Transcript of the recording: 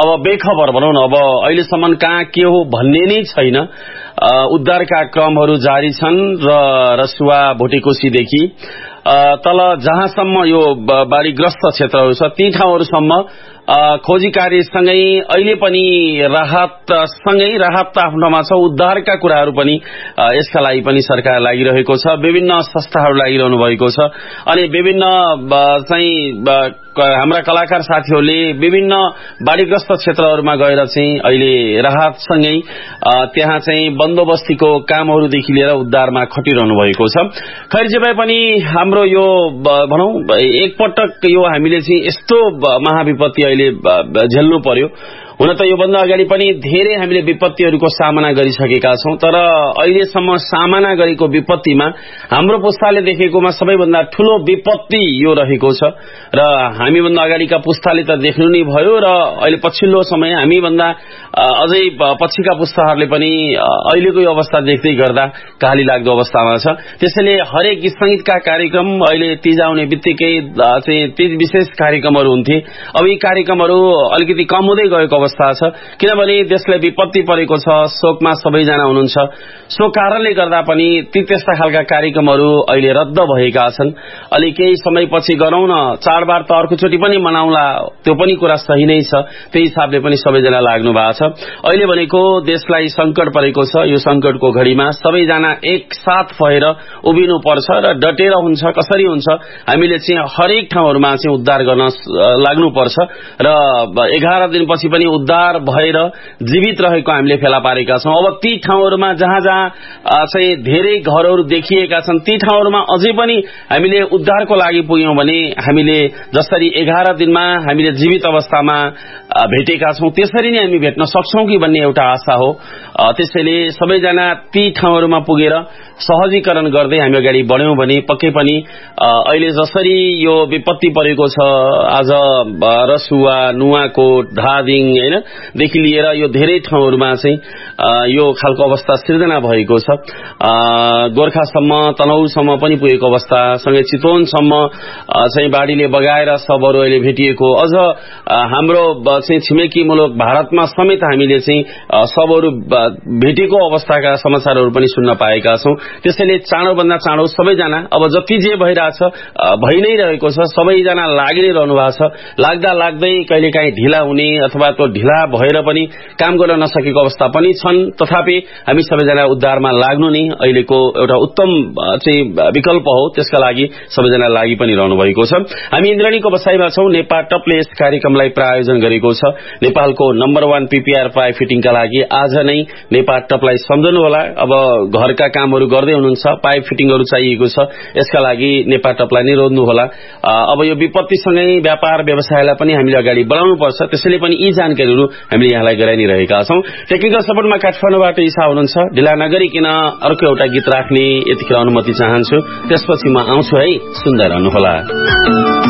अब बेखबर भनौं न, अब अहिलेसम्म कहाँ के हो भन्ने नै छैन। उद्धारका क्रमहरू जारी छन् र रसुवा भोटेकोसीदेखि तल जहाँसम्म यो बाढीग्रस्त क्षेत्रहरू छ ती ठाउँहरूसम्म खोजी कार्यसँगै अहिले पनि राहत आफ्नोमा छ, उद्धारका कुराहरू पनि यसका लागि पनि सरकार लागिरहेको छ, विभिन्न संस्थाहरू लागिरहनु भएको छ। अनि विभिन्न चाहिँ हाम्रा कलाकार साथीहरूले विभिन्न बाढीग्रस्त क्षेत्रहरूमा गएर चाहिँ अहिले राहतसँगै त्यहाँ चाहिँ बन्दोबस्तीको कामहरूदेखि लिएर उद्धारमा खटिरहनु भएको छ। खैर जे भए पनि हाम्रो यो भनौं एकपटक यो हामीले चाहिँ यस्तो महाविपत्ति अहिले झेल्नु पर्यो। हुन त योभन्दा अगाडि पनि धेरै हामीले विपत्तिहरूको सामना गरिसकेका छौं, तर अहिलेसम्म सामना गरेको विपत्तिमा हाम्रो पुस्ताले देखेकोमा सबैभन्दा ठूलो विपत्ति यो रहेको छ र हामीभन्दा अगाडिका पुस्ताले त देख्नु नै भयो र अहिले पछिल्लो समय हामीभन्दा अझै पछिका पुस्ताहरूले पनि अहिलेको यो अवस्था देख्दै गर्दा काली लाग्दो अवस्थामा छ। त्यसैले हरेक संगीतका कार्यक्रम अहिले तीज आउने बित्तिकै चाहिँ तीज विशेष कार्यक्रमहरू हुन्थे। अब यी कार्यक्रमहरू अलिकति कम हुँदै गएको अवस्था छ, किनभने देशलाई विपत्ति परेको छ, शोकमा सबैजना हुनुहुन्छ। सो कारणले गर्दा पनि त्यस्ता खालका कार्यक्रमहरू अहिले रद्द भएका छन्। अलि केही समयपछि गरौं न, चाडबाड त अर्कोचोटि पनि मनाउला, त्यो पनि कुरा सही नै छ। त्यही हिसाबले पनि सबैजना लाग्नु भएको छ। अहिले भनेको देशलाई संकट परेको छ। यो संकटको घडीमा सबैजना एकसाथ भएर उभिनु पर्छ र डटेर हुन्छ, कसरी हुन्छ हामीले चाहिँ हरेक ठाउँहरूमा चाहिँ उद्धार गर्न लाग्नुपर्छ र 11 दिनपछि पनि उद्धार भएर जीवित रहेको हामीले फेला पारेका छौं। अब ती ठाउँहरूमा जहाँ चाहिँ धेरै घरहरू देखिएका छन् ती ठाउँहरूमा अझै पनि हामीले उद्धारको लागि पुग्यौं भने हामीले जसरी 11 दिनमा हामीले जीवित अवस्थामा भेटेका छौं त्यसरी नै हामी भेट्न सक्छौं कि भन्ने एउटा आशा हो। त्यसैले सबैजना ती ठाउँहरूमा पुगेर सहजीकरण गर्दै हामी अगाडि बढ्यौं भने पक्कै पनि अहिले जसरी यो विपत्ति परेको छ, आज रसुवा, नुवाकोट, धादिङ हैन देखि लिएर यो धेरै ठाउँहरूमा चाहिँ यो खालको अवस्था सिर्जना भएको छ। गोर्खासम्म, तनहुसम्म पनि पुगेको अवस्था, सँगै चितवनसम्म चाहिँ बाढीले बगाएर सबहरू अहिले भेटिएको, अझ हाम्रो चाहिँ छिमेकी मुलुक भारतमा समेत हामीले चाहिँ सबहरू भेटेको अवस्थाका समाचारहरू पनि सुन्न पाएका छौं। त्यसैले चाँडोभन्दा चाँडो सबैजना अब जति जे भइरहेछ भइ नै रहेको छ, सबैजना लागि नै रहनु भएको छ। लाग्दा लाग्दै कहिलेकाहीँ ढिला हुने अथवा त्यो ढिला भएर पनि काम गर्न नसकेको अवस्था पनि छन्। तथापि हामी सबैजना उद्धारमा लाग्नु नै अहिलेको एउटा उत्तम चाहिँ विकल्प हो। त्यसका लागि सबैजना लागि पनि रहनु भएको छ। हामी इन्द्रणीको बसाइमा छौं। नेपाल टपले यस कार्यक्रमलाई प्रायोजन गरेको छ। नेपालको नम्बर 1 पीपीआर पाइप फिटिङका लागि आज नै नेपाल टपलाई सम्झनु होला। अब घरका कामहरू गर्दै हुनुहुन्छ, पाइप फिटिङहरू चाहिएको छ, यसका लागि नेपाल टपलाई नै रोज्नु होला। अब यो विपत्तिसँगै व्यापार व्यवसायलाई पनि हामीले अगाडि बढाउनु पर्छ। त्यसैले पनि यी जानकारीहरू हामीले यहाँलाई गराइरहेका छौं। टेक्निकल सपोर्टमा काठमाडौँबाट ईशा हुनुहुन्छ। ढिला नगरिकन अर्को एउटा गीत राख्ने यतिखेर अनुमति चाहन्छु, त्यसपछि म आउँछु है, सुन्दै रहनुहोला।